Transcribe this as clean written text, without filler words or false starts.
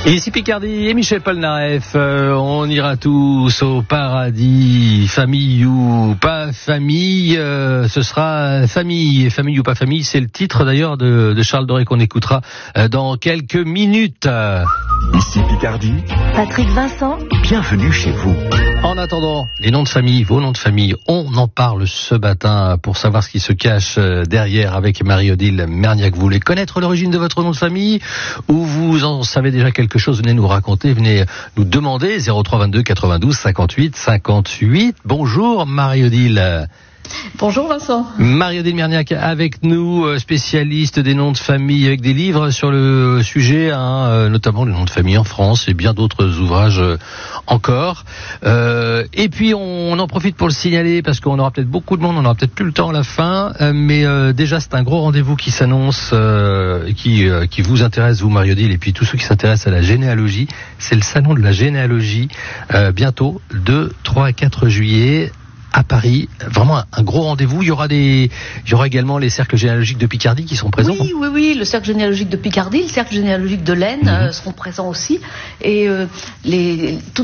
Et ici Picardie et Michel Polnareff, on ira tous au paradis, famille ou pas famille, ce sera famille, famille ou pas famille, c'est le titre d'ailleurs de Charles Doré qu'on écoutera dans quelques minutes. Ici Picardie, Patrick Vincent, bienvenue chez vous. En attendant, les noms de famille, vos noms de famille, on en parle ce matin pour savoir ce qui se cache derrière avec Marie-Odile Merniac. Vous voulez connaître l'origine de votre nom de famille ou vous en savez déjà quelque chose? Venez nous raconter, venez nous demander. 03 22 92 58 58. Bonjour Marie-Odile. Bonjour Vincent. Marie-Odile Merniac avec nous, spécialiste des noms de famille avec des livres sur le sujet, notamment les noms de famille en France et bien d'autres ouvrages encore. Et puis on en profite pour le signaler parce qu'on aura peut-être beaucoup de monde, on aura peut-être plus le temps à la fin, mais déjà c'est un gros rendez-vous qui s'annonce, qui vous intéresse vous Marie-Odile et puis tous ceux qui s'intéressent à la généalogie. C'est le salon de la généalogie bientôt, 2, 3 et 4 juillet. À Paris, vraiment un gros rendez-vous. Il y aura également les cercles généalogiques de Picardie qui sont présents. Oui, le cercle généalogique de Picardie, le cercle généalogique de l'Aisne seront présents aussi. Et toutes